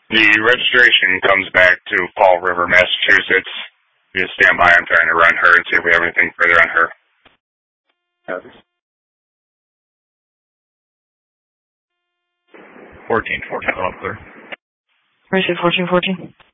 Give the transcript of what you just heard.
The registration comes back to Fall River, Massachusetts. Just stand by. I'm trying to run her and see if we have anything further on her. 1414, all clear. Where's it, 1414?